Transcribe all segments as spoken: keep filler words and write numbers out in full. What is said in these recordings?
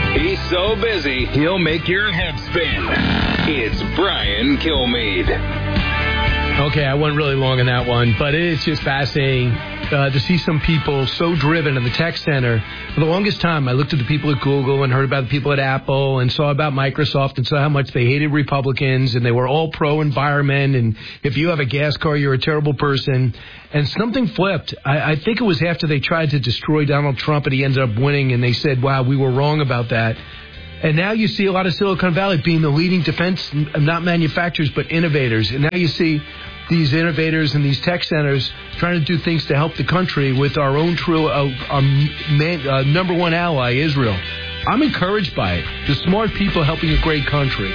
He's so busy, he'll make your head spin. It's Brian Kilmeade. Okay, I went really long on that one, but it is just fascinating uh, to see some people so driven in the tech center. For the longest time, I looked at the people at Google and heard about the people at Apple and saw about Microsoft and saw how much they hated Republicans and they were all pro-environment, and if you have a gas car, you're a terrible person. And something flipped. I, I think it was after they tried to destroy Donald Trump and he ended up winning, and they said, wow, we were wrong about that. And now you see a lot of Silicon Valley being the leading defense, not manufacturers, but innovators. And now you see these innovators and these tech centers trying to do things to help the country with our own true, uh, our man, uh, number one ally, Israel. I'm encouraged by it. The smart people helping a great country.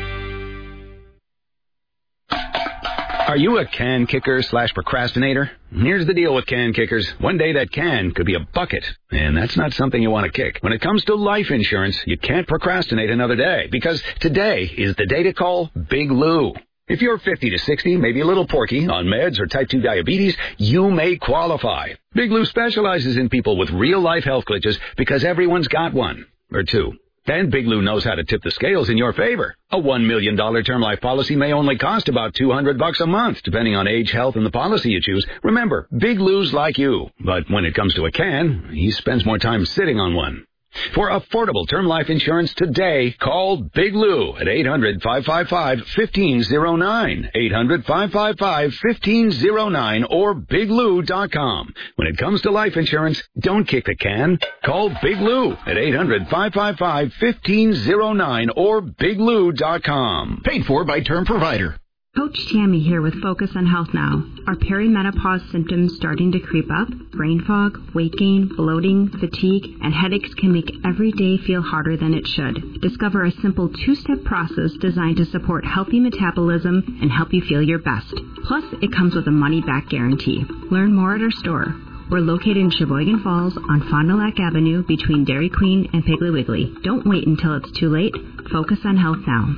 Are you a can kicker slash procrastinator? Here's the deal with can kickers. One day that can could be a bucket, and that's not something you want to kick. When it comes to life insurance, you can't procrastinate another day, because today is the day to call Big Lou. If you're fifty to sixty, maybe a little porky, on meds or type two diabetes, you may qualify. Big Lou specializes in people with real-life health glitches because everyone's got one or two. And Big Lou knows how to tip the scales in your favor. A one million dollars term life policy may only cost about two hundred bucks a month, depending on age, health, and the policy you choose. Remember, Big Lou's like you. But when it comes to a can, he spends more time sitting on one. For affordable term life insurance today, call Big Lou at eight hundred, five five five, one five zero nine, eight hundred, five five five, one five zero nine, or big lou dot com. When it comes to life insurance, don't kick the can. Call Big Lou at eight hundred, five five five, one five zero nine or big lou dot com. Paid for by Term Provider. Coach Tammy here with Focus on Health Now. Are perimenopause symptoms starting to creep up? Brain fog, weight gain, bloating, fatigue, and headaches can make every day feel harder than it should. Discover a simple two-step process designed to support healthy metabolism and help you feel your best. Plus, it comes with a money-back guarantee. Learn more at our store. We're located in Sheboygan Falls on Fond du Lac Avenue between Dairy Queen and Piggly Wiggly. Don't wait until it's too late. Focus on Health Now.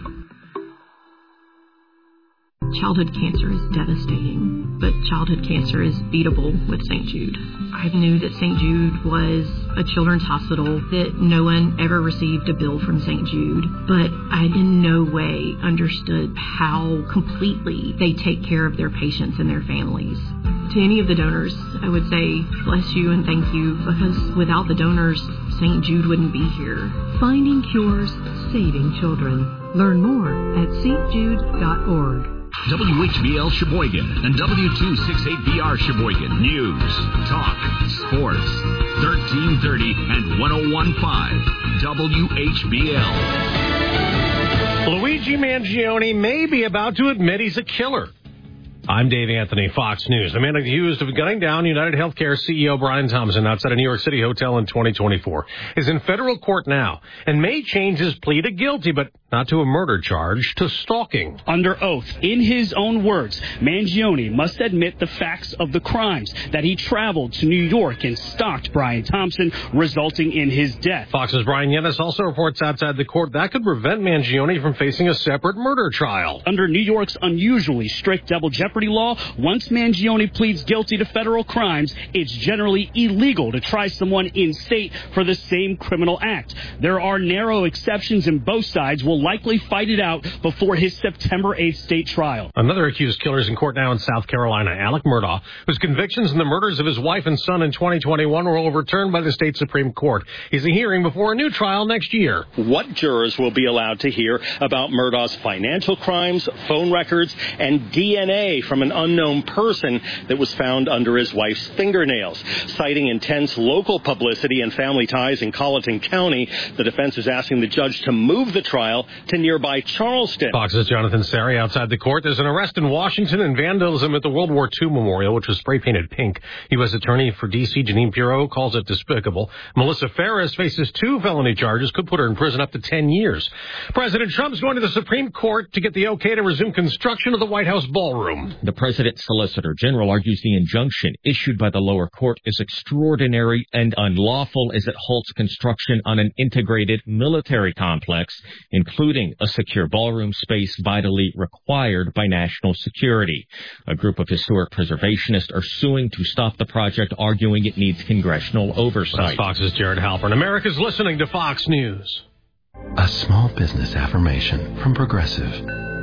Childhood cancer is devastating, but childhood cancer is beatable with Saint Jude. I knew that Saint Jude was a children's hospital, that no one ever received a bill from Saint Jude, but I in no way understood how completely they take care of their patients and their families. To any of the donors, I would say bless you and thank you, because without the donors, Saint Jude wouldn't be here. Finding cures, saving children. Learn more at s t jude dot org. W H B L Sheboygan and W two sixty-eight B R Sheboygan. News, talk, sports, thirteen thirty and one oh one point five W H B L. Luigi Mangione may be about to admit he's a killer. I'm Dave Anthony, Fox News. The man accused of gunning down United Healthcare C E O Brian Thompson outside a New York City hotel in twenty twenty-four is in federal court now and may change his plea to guilty, but not to a murder charge, to stalking. Under oath, in his own words, Mangione must admit the facts of the crimes, that he traveled to New York and stalked Brian Thompson, resulting in his death. Fox's Brian Yennis also reports outside the court that could prevent Mangione from facing a separate murder trial. Under New York's unusually strict double jeopardy law, once Mangione pleads guilty to federal crimes, it's generally illegal to try someone in state for the same criminal act. There are narrow exceptions, and both sides will likely fight it out before his September eighth state trial. Another accused killer is in court now in South Carolina, Alec Murdaugh, whose convictions in the murders of his wife and son in twenty twenty-one were overturned by the state Supreme Court. He's a hearing before a new trial next year. What jurors will be allowed to hear about Murdaugh's financial crimes, phone records, and D N A from an unknown person that was found under his wife's fingernails? Citing intense local publicity and family ties in Colleton County, the defense is asking the judge to move the trial to nearby Charleston. Fox's Jonathan Sari outside the court. There's an arrest in Washington and vandalism at the World War Two Memorial, which was spray-painted pink. U S Attorney for D C Janine Pirro calls it despicable. Melissa Ferris faces two felony charges, could put her in prison up to ten years. President Trump's going to the Supreme Court to get the okay to resume construction of the White House ballroom. The president's solicitor general argues the injunction issued by the lower court is extraordinary and unlawful as it halts construction on an integrated military complex, including including a secure ballroom space vitally required by national security. A group of historic preservationists are suing to stop the project, arguing it needs congressional oversight. Fox's Jared Halpern. America's listening to Fox News. A small business affirmation from Progressive.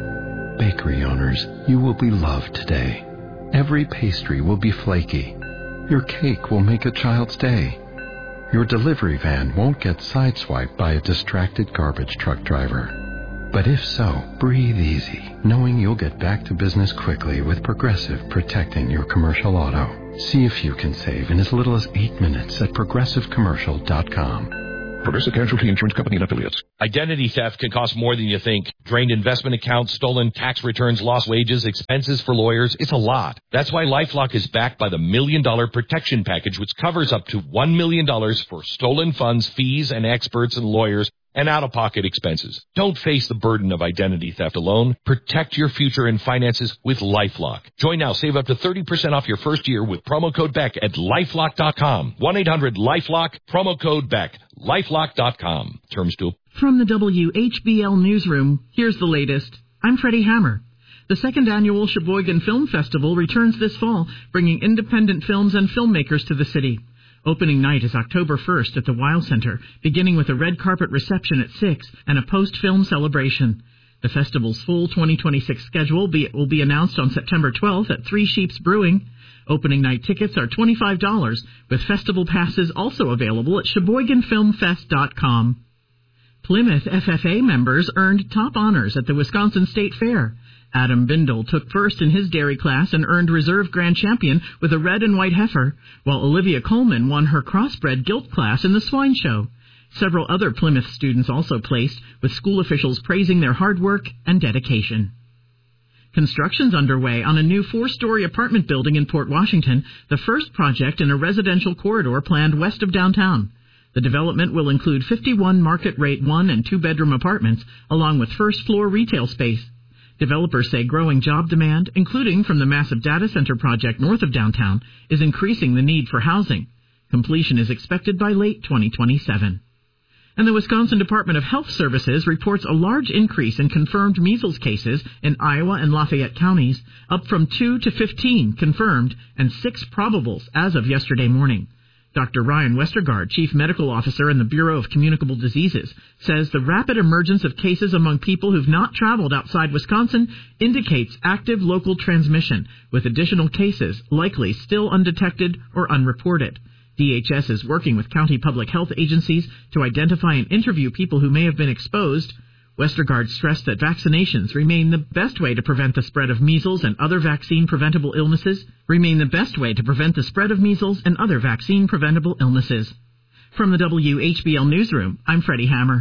Bakery owners, you will be loved today. Every pastry will be flaky. Your cake will make a child's day. Your delivery van won't get sideswiped by a distracted garbage truck driver. But if so, breathe easy, knowing you'll get back to business quickly with Progressive protecting your commercial auto. See if you can save in as little as eight minutes at progressive commercial dot com. Progressive Casualty Insurance Company and Affiliates. Identity theft can cost more than you think. Drained investment accounts, stolen tax returns, lost wages, expenses for lawyers. It's a lot. That's why LifeLock is backed by the Million Dollar Protection Package, which covers up to one million dollars for stolen funds, fees, and experts and lawyers, and out-of-pocket expenses. Don't face the burden of identity theft alone. Protect your future and finances with LifeLock. Join now. Save up to thirty percent off your first year with promo code Beck at lifelock dot com. one eight hundred LifeLock, promo code Beck. lifelock dot com. Terms to... From the W H B L Newsroom, here's the latest. I'm Freddie Hammer. The second annual Sheboygan Film Festival returns this fall, bringing independent films and filmmakers to the city. Opening night is October first at the Weil Center, beginning with a red carpet reception at six and a post-film celebration. The festival's full twenty twenty-six schedule be, will be announced on September twelfth at Three Sheeps Brewing. Opening night tickets are twenty-five dollars, with festival passes also available at sheboygan film fest dot com. Plymouth F F A members earned top honors at the Wisconsin State Fair. Adam Bindle took first in his dairy class and earned reserve grand champion with a red and white heifer, while Olivia Coleman won her crossbred gilt class in the swine show. Several other Plymouth students also placed, with school officials praising their hard work and dedication. Construction's underway on a new four-story apartment building in Port Washington, the first project in a residential corridor planned west of downtown. The development will include fifty-one market-rate one- and two-bedroom apartments, along with first-floor retail space. Developers say growing job demand, including from the massive data center project north of downtown, is increasing the need for housing. Completion is expected by late twenty twenty-seven. And the Wisconsin Department of Health Services reports a large increase in confirmed measles cases in Iowa and Lafayette counties, up from two to fifteen confirmed and six probables as of yesterday morning. Doctor Ryan Westergaard, Chief Medical Officer in the Bureau of Communicable Diseases, says the rapid emergence of cases among people who've not traveled outside Wisconsin indicates active local transmission, with additional cases likely still undetected or unreported. D H S is working with county public health agencies to identify and interview people who may have been exposed. Westergaard stressed that vaccinations remain the best way to prevent the spread of measles and other vaccine-preventable illnesses. Remain the best way to prevent the spread of measles and other vaccine-preventable illnesses. From the W H B L Newsroom, I'm Freddie Hammer.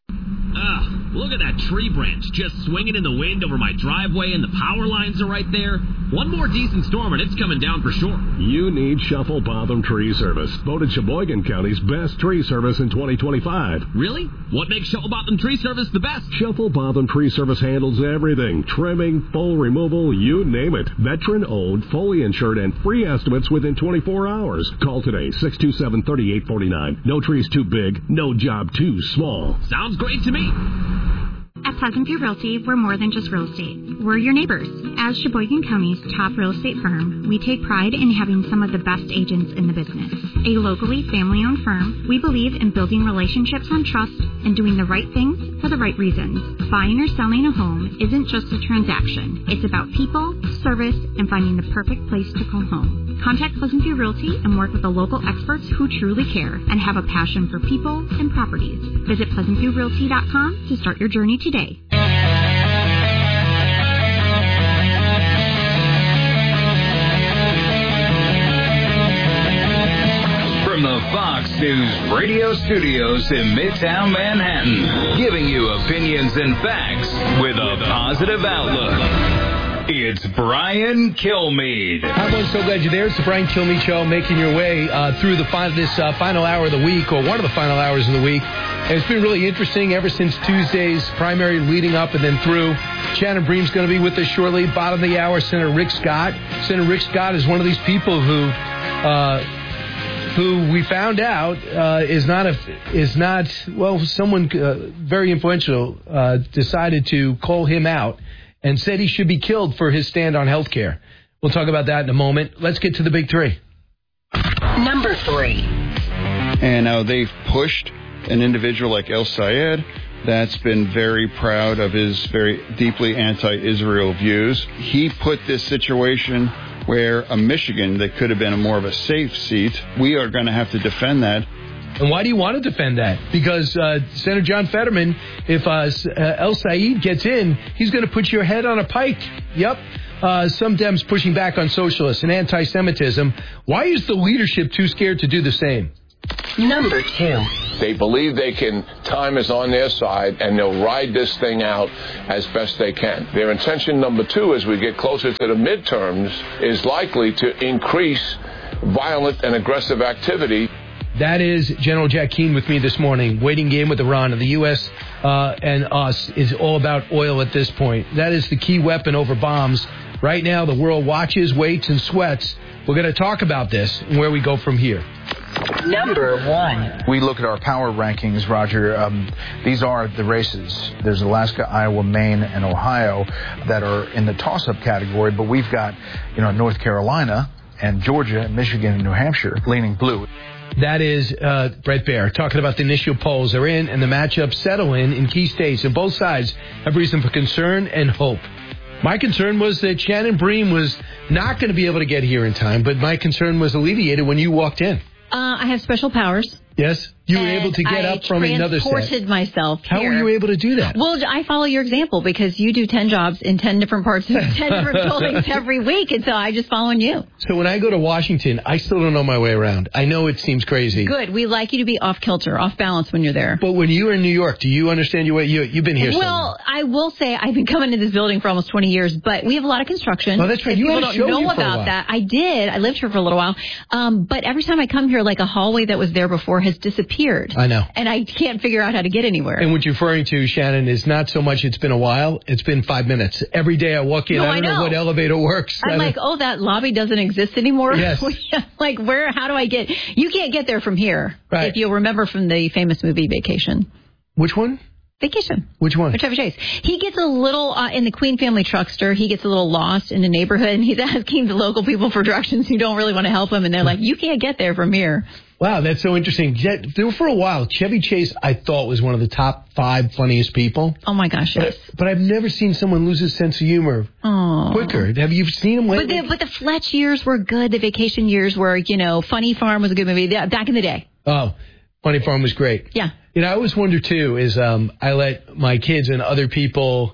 Ugh, look at that tree branch just swinging in the wind over my driveway, and the power lines are right there. One more decent storm and it's coming down for sure. You need Shuffle Botham Tree Service, voted Sheboygan County's best tree service in twenty twenty-five. Really? What makes Shuffle Botham Tree Service the best? Shuffle Botham Tree Service handles everything. Trimming, full removal, you name it. Veteran-owned, fully insured, and free estimates within twenty-four hours. Call today, six two seven, three eight four nine. No tree's too big, no job too small. Sounds great to me. At Pleasant View Realty, we're more than just real estate. We're your neighbors. As Sheboygan County's top real estate firm, we take pride in having some of the best agents in the business. A locally family-owned firm, we believe in building relationships on trust and doing the right things for the right reasons. Buying or selling a home isn't just a transaction. It's about people, service, and finding the perfect place to call home. Contact Pleasant View Realty and work with the local experts who truly care and have a passion for people and properties. Visit pleasant view realty dot com to start your journey today. From the Fox News radio studios in Midtown Manhattan, giving you opinions and facts with a positive outlook. It's Brian Kilmeade. I'm so glad you're there. It's the Brian Kilmeade Show, making your way uh, through the final, this uh, final hour of the week, or one of the final hours of the week. And it's been really interesting ever since Tuesday's primary leading up and then through. Shannon Bream's going to be with us shortly. Bottom of the hour, Senator Rick Scott. Senator Rick Scott is one of these people who... Uh, who we found out uh, is not a is not well, someone uh, very influential uh, decided to call him out and said he should be killed for his stand on health care. We'll talk about that in a moment. Let's get to the big three. Number three. And now they've pushed an individual like El Sayed that's been very proud of his very deeply anti-Israel views. He put this situation where a Michigan that could have been a more of a safe seat, we are going to have to defend that. And why do you want to defend that? Because uh, Senator John Fetterman, if uh, El Sayed gets in, he's going to put your head on a pike. Yep. Uh, some Dems pushing back on socialists and anti-Semitism. Why is the leadership too scared to do the same? Number two. They believe they can, time is on their side, and they'll ride this thing out as best they can. Their intention, number two, as we get closer to the midterms, is likely to increase violent and aggressive activity. That is General Jack Keane with me this morning. Waiting game with Iran. And the U S uh, and us is all about oil at this point. That is the key weapon over bombs. Right now, the world watches, waits, and sweats. We're going to talk about this and where we go from here. Number one. We look at our power rankings, Roger. Um, these are the races. There's Alaska, Iowa, Maine, and Ohio that are in the toss-up category, but we've got, you know, North Carolina and Georgia, and Michigan, and New Hampshire leaning blue. That is uh, Brett Baer talking about the initial polls are in and the matchups settle in in key states. And both sides have reason for concern and hope. My concern was that Shannon Bream was not going to be able to get here in time, but my concern was alleviated when you walked in. Uh, I have special powers. Yes? You were able to get I up from another set. I transported myself How here. were you able to do that? Well, I follow your example because you do ten jobs in ten different parts of ten different buildings every week, and so I just following you. So when I go to Washington, I still don't know my way around. I know it seems crazy. Good. We like you to be off kilter, off balance when you're there. But when you were in New York, do you understand your way? You, you've been here so Well, long. I will say I've been coming to this building for almost twenty years, but we have a lot of construction. Oh, that's right. If You people had a don't show know here for a about while. that. I did. I lived here for a little while. Um, but every time I come here, like a hallway that was there before has disappeared. I know. And I can't figure out how to get anywhere. And what you're referring to, Shannon, is not so much it's been a while. It's been five minutes. Every day I walk in, No, I don't I know. know. what elevator works. I'm I like, don't- oh, that lobby doesn't exist anymore? Yes. Like, where, how do I get, you can't get there from here. Right. If you'll remember from the famous movie Vacation. Which one? Vacation. Which one? Chevy Chase. He gets a little, uh, in the Queen family truckster, he gets a little lost in the neighborhood, and he's asking the local people for directions who don't really want to help him, and they're like, you can't get there from here. Wow, that's so interesting. Je- there- For a while, Chevy Chase, I thought, was one of the top five funniest people. Oh, my gosh, yes. But, but I've never seen someone lose his sense of humor Oh. quicker. Have you seen him But lately? the, but the Fletch years were good. The Vacation years were, you know, Funny Farm was a good movie yeah, back in the day. Oh, Funny Farm was great. Yeah. You know, I always wonder, too, is um, I let my kids and other people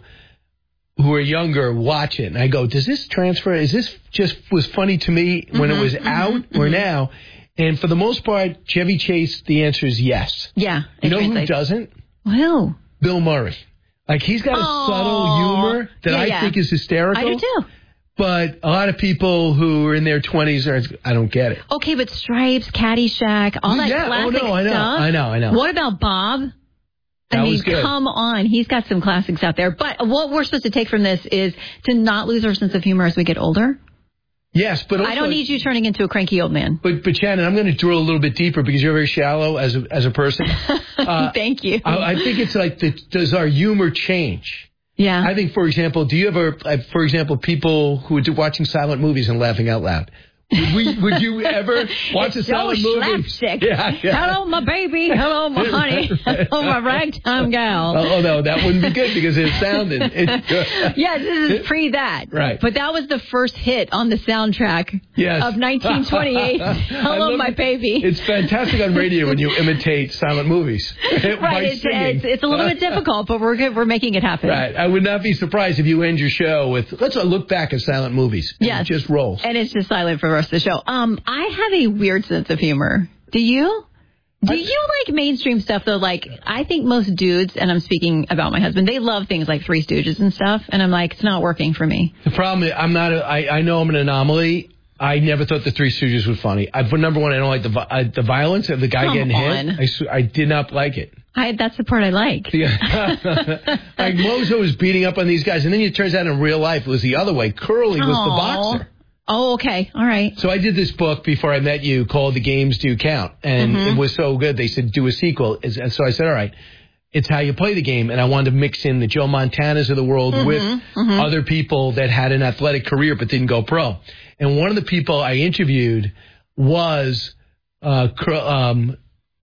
who are younger watch it, and I go, does this transfer? Is this just was funny to me when Mm-hmm, it was mm-hmm, out mm-hmm. or now? And for the most part, Chevy Chase, the answer is yes. Yeah. You know who translates. doesn't? Who? Bill Murray. Like, he's got a Oh. subtle humor that Yeah, I yeah. think is hysterical. I do, too. But a lot of people who are in their twenties are, I don't get it. Okay, but Stripes, Caddyshack, all that Yeah, oh, classic no, I know, stuff. I know, I know. What about Bob? I That mean, was good. come on. He's got some classics out there. But what we're supposed to take from this is to not lose our sense of humor as we get older. Yes, but also, I don't need you turning into a cranky old man. But, but Shannon, I'm going to drill a little bit deeper because you're very shallow as a, as a person. Uh, Thank you. I, I think it's like, the, does our humor change? Yeah. I think, for example, do you ever, uh, for example, people who are watching silent movies and laughing out loud? Would, we, would you ever watch It's a silent so movie? slapstick. Yeah, yeah. Hello, my baby. Hello, my honey. Hello, my ragtime gal. Oh, no, that wouldn't be good because it sounded. It, Yes, this is pre that. Right. But that was the first hit on the soundtrack Yes. of nineteen twenty-eight. I Hello, love my it. baby. It's fantastic on radio when you imitate silent movies. by Right, it's, singing. it's, it's a little bit difficult, but we're good. We're making it happen. Right. I would not be surprised if you end your show with, let's look back at silent movies. And Yes. It just rolls. And it's just silent for the rest of the show. Um, I have a weird sense of humor. Do you? Do you like mainstream stuff, though? Like, I think most dudes, and I'm speaking about my husband, they love things like Three Stooges and stuff. And I'm like, it's not working for me. The problem is, I'm not, a, I, I know I'm an anomaly. I never thought the Three Stooges was funny. I, for number one, I don't like the vi- uh, the violence of the guy Come getting on. hit. I, s- I did not like it. I, that's the part I like. Yeah. Like Mozo was beating up on these guys, and then it turns out in real life it was the other way. Curly was Aw. the boxer. Oh, okay. All right. So I did this book before I met you called The Games Do Count, and Mhm. it was so good. They said, do a sequel. And so I said, all right, it's how you play the game, and I wanted to mix in the Joe Montanas of the world Mhm, with mhm. other people that had an athletic career but didn't go pro. And one of the people I interviewed was uh, cur- um,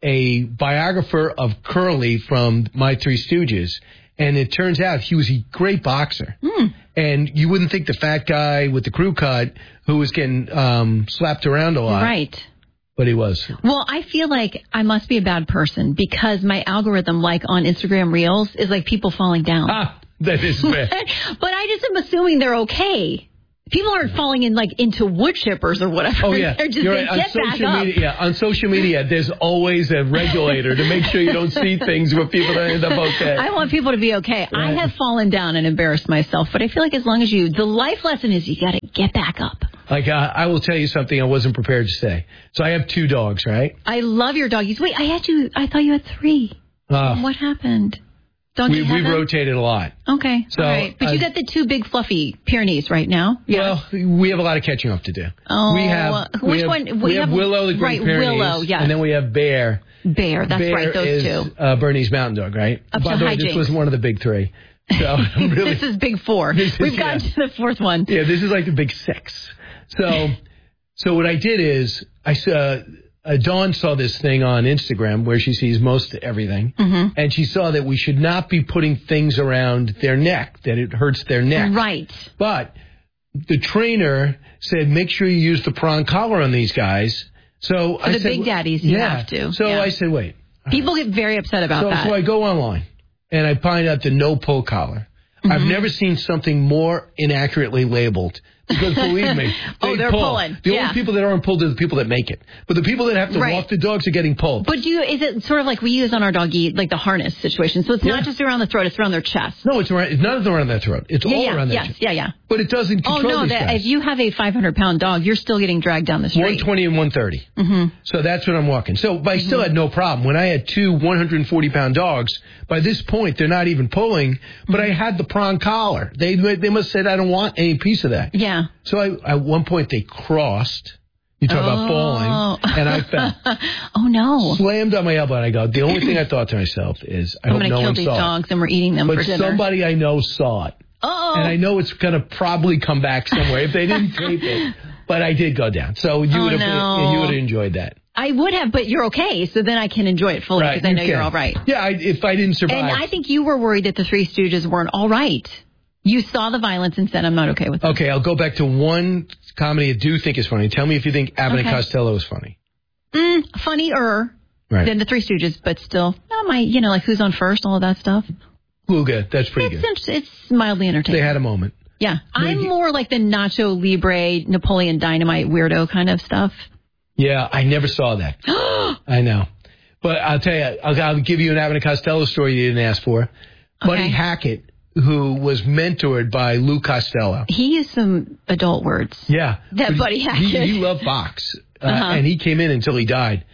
a biographer of Curly from My Three Stooges, and it turns out he was a great boxer. Mm. And you wouldn't think the fat guy with the crew cut who was getting um, slapped around a lot. Right. But he was. Well, I feel like I must be a bad person because my algorithm, like on Instagram Reels, is like people falling down. Ah, that is bad. But I just am assuming they're okay. People aren't falling in like into wood chippers or whatever. Oh, yeah. They're just You're saying, right. get On back social up. media, yeah, on social media, there's always a regulator to make sure you don't see things where people don't end up okay. I want people to be okay. I Right. have fallen down and embarrassed myself, but I feel like as long as you, the life lesson is you got to get back up. Like, uh, I will tell you something I wasn't prepared to say. So I have two dogs, right? I love your doggies. Wait, I had you, I thought you had three. Uh, What happened? Don't we, you have we've them? rotated a lot. Okay, So, all right. But you uh, got the two big fluffy Pyrenees right now. Well, we have a lot of catching up to do. Oh, we have, uh, we which have, one? We, We have have- Willow, the Great right, Pyrenees, Willow, yes. and then we have Bear. Bear, that's Bear right, those is, two. Uh, Bernie's Mountain Dog, right? Up By to the way, this hijinks. was one of the big three. So I'm really, This is big four. This is- We've gotten yeah. to the fourth one. yeah, this is like the big six. So, so what I did is I saw. Uh, Dawn saw this thing on Instagram where she sees most everything, Mhm. and she saw that we should not be putting things around their neck, that it hurts their neck. Right. But the trainer said, make sure you use the prong collar on these guys. So For I the said, big daddies, you yeah. have to. So Yeah. I said, wait. People get very upset about so, that. so I go online, and I find out the no pull collar. I've Mhm. never seen something more inaccurately labeled. Because believe me, Oh, they they're pull. pulling. The Yeah. only people that aren't pulled are the people that make it. But the people that have to Right. walk the dogs are getting pulled. But do you, is it sort of like we use on our doggy, like the harness situation? So it's Yeah. not just around the throat, it's around their chest. No, it's around. It's not around their throat. It's yeah, all yeah, around their yes, chest. yeah, yeah. But it doesn't Oh, control no, these that, guys. if you have a five hundred pound dog, you're still getting dragged down the street. one twenty and one thirty. Mm-hmm. So that's what I'm walking. So, but I still had no problem. When I had two one hundred forty pound dogs, by this point, they're not even pulling, but I had the prong collar. They they must have said, I don't want any piece of that. Yeah. So I, at one point, they crossed. You talk about falling, and I fell. Oh, no. Slammed on my elbow, and I go, the only thing I thought to myself is, I I'm hope going to no kill one these saw dogs and we're eating it. them But for dinner. somebody I know saw it. Oh. And I know it's going to probably come back somewhere if they didn't tape it. But I did go down. So you Oh, would have no. you would have enjoyed that. I would have, but you're okay, so then I can enjoy it fully because I you know you're can. all right. Yeah, I, if I didn't survive. And I think you were worried that the Three Stooges weren't all right. You saw the violence and said, I'm not okay with it. Okay, I'll go back to one comedy I do think is funny. Tell me if you think Abbott Okay. and Costello is funny. Mm, funnier Right. than the Three Stooges, but still, not my, you know, like Who's on First, all of that stuff. Luga, that's pretty It's, good. it's mildly entertaining. They had a moment. Yeah. I'm more like the Nacho Libre, Napoleon Dynamite weirdo kind of stuff. Yeah, I never saw that. I know. But I'll tell you, I'll, I'll give you an Abbott and Costello story you didn't ask for. Buddy Hackett, who was mentored by Lou Costello. He used some adult words. Yeah. That But Buddy he, Hackett. He, he loved box. Uh, Uh-huh. And he came in until he died.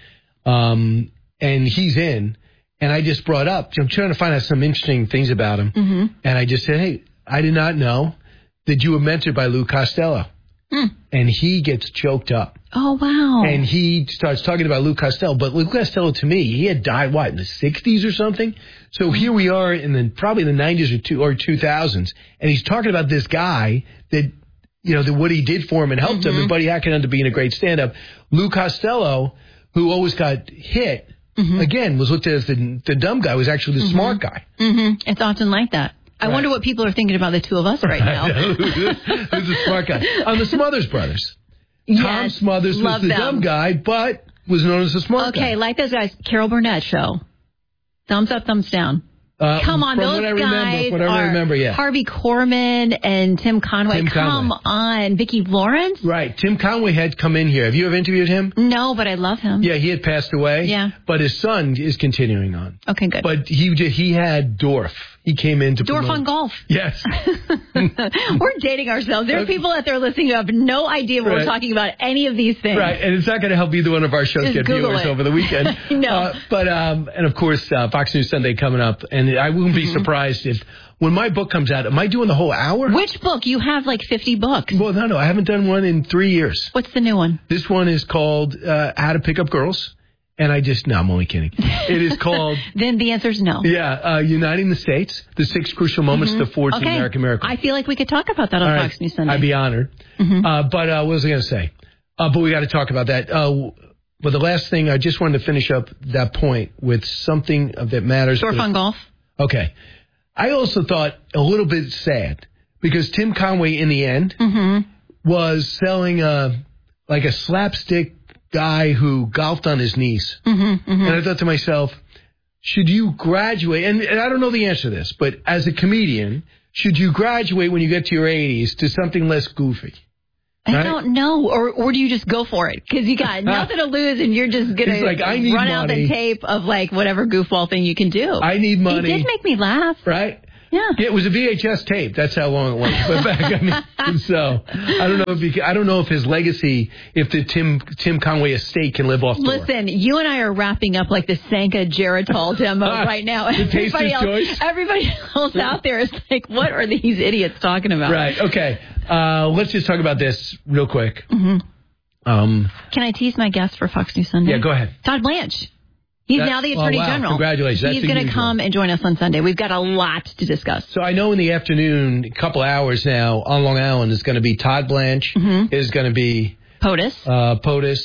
Um, and he's in. And I just brought up, I'm trying to find out some interesting things about him. Mm-hmm. And I just said, hey, I did not know that you were mentored by Lou Costello. Mm. And he gets choked up. Oh, wow. And he starts talking about Lou Costello. But Lou Costello, to me, he had died, what, in the sixties or something? So here we are in the probably the nineties or, two, or two thousands. And he's talking about this guy that, you know, that what he did for him and helped him. Mm-hmm. And Buddy Hackett ended up being a great stand-up. Lou Costello, who always got hit, Mm-hmm. again, was looked at as the, the dumb guy, was actually the Mhm. smart guy. Mm-hmm. It's often like that. I Right. wonder what people are thinking about the two of us right now. Who's the smart guy? On the Smothers Brothers. Tom Yes, Smothers was love the them. dumb guy, but was known as the smart guy. Okay, like those guys. Carol Burnett show. Thumbs up, thumbs down. Uh, Come on, from those what I remember, guys what I are remember, yeah. Harvey Korman and Tim Conway. Tim Come Conway. on, Vicki Lawrence? Right. Tim Conway had come in here. Have you ever interviewed him? No, but I love him. Yeah, he had passed away. Yeah. But his son is continuing on. Okay, good. But he he had Dorf. He came in to Dorf promote. on Golf. Yes. We're dating ourselves. There are people out there listening who have no idea what Right. we're talking about any of these things. Right, and it's not going to help either one of our shows Just get Google viewers it. over the weekend. No. Uh, but, um, and of course, uh, Fox News Sunday coming up, and I wouldn't be Mm-hmm. surprised if, when my book comes out, am I doing the whole hour? Which book? You have like fifty books. Well, no, no, I haven't done one in three years. What's the new one? This one is called uh, How to Pick Up Girls, and I just, no, I'm only kidding. It is called... Then the answer is no. Yeah, uh, Uniting the States, the six crucial moments Mhm. to forge okay. the American miracle. I feel like we could talk about that on All right. Fox News Sunday. I'd be honored. Mhm. Uh, but uh, what was I going to say? Uh, but we got to talk about that. Uh, but the last thing, I just wanted to finish up that point with something of that matters. Dorf on Golf. Okay. I also thought a little bit sad because Tim Conway, in the end, Mm-hmm. was selling a, like a slapstick guy who golfed on his knees. Mm-hmm. And I thought to myself, should you graduate, and, and I don't know the answer to this, but as a comedian, should you graduate when you get to your eighties to something less goofy? I Right? don't know. Or or do you just go for it? Because you got nothing to lose and you're just going He's like, I need to run out money. the tape of like whatever goofball thing you can do. I need money. He did make me laugh. Right? Yeah. Yeah, it was a V H S tape. That's how long it went. But back, I mean, so I don't know if he, I don't know if his legacy, if the Tim Tim Conway estate can live off tour. Listen, you and I are wrapping up like the Sanka Geritol demo right now. The Taster's Everybody else, Choice? everybody else out there is like, what are these idiots talking about? Right. Okay. Uh, let's just talk about this real quick. Mm-hmm. Um, Can I tease my guest for Fox News Sunday? yeah, go ahead. Todd Blanche. He's That- now the oh, Attorney wow. General. Congratulations. That's He's going to unusual. come and join us on Sunday. We've got a lot to discuss. So I know in the afternoon, a couple hours now, on Long Island, is going to be Todd Blanche, Mhm. is going to be POTUS. uh, POTUS,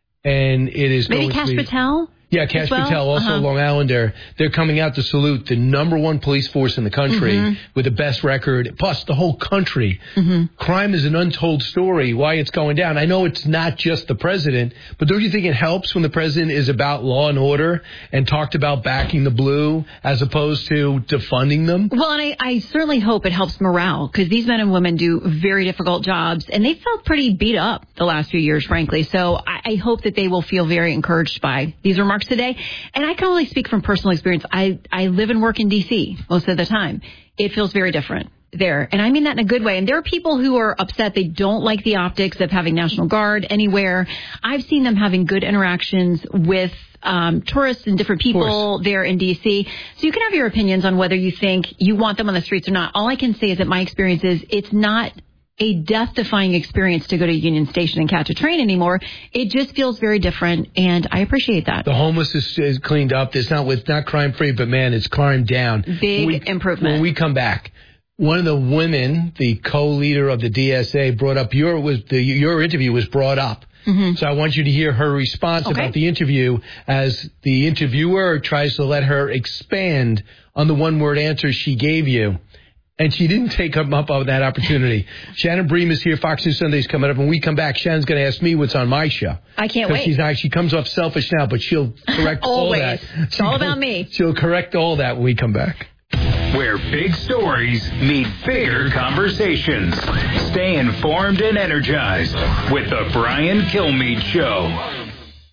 and it is Maybe going Cash to be... Patel? Yeah, Cash as well? Patel, also Uh-huh. a Long Islander. They're coming out to salute the number one police force in the country Mhm. with the best record, plus the whole country. Mm-hmm. Crime is an untold story, why it's going down. I know it's not just the president, but don't you think it helps when the president is about law and order and talked about backing the blue as opposed to defunding them? Well, and I, I certainly hope it helps morale because these men and women do very difficult jobs and they felt pretty beat up the last few years, frankly. So I, I hope that they will feel very encouraged by these remarks today. And I can only speak from personal experience. I, I live and work in D C most of the time. It feels very different there. And I mean that in a good way. And there are people who are upset. They don't like the optics of having National Guard anywhere. I've seen them having good interactions with um, tourists and different people there in D C. So you can have your opinions on whether you think you want them on the streets or not. All I can say is that my experience is it's not a death-defying experience to go to Union Station and catch a train anymore. It just feels very different, and I appreciate that. The homeless is, is cleaned up. It's not it's not crime free, but man, it's crime down. Big we, improvement. When we come back, one of the women, the co-leader of the D S A, brought up your was the your interview was brought up. Mm-hmm. So I want you to hear her response Okay. about the interview as the interviewer tries to let her expand on the one-word answer she gave you. And she didn't take up up on that opportunity. Shannon Bream is here. Fox News Sunday's coming up. When we come back, Shannon's going to ask me what's on my show. I can't 'Cause wait. She's not, she comes off selfish now, but she'll correct all Always. that. It's all about me. She'll correct all that when we come back. Where big stories meet bigger conversations. Stay informed and energized with the Brian Kilmeade Show.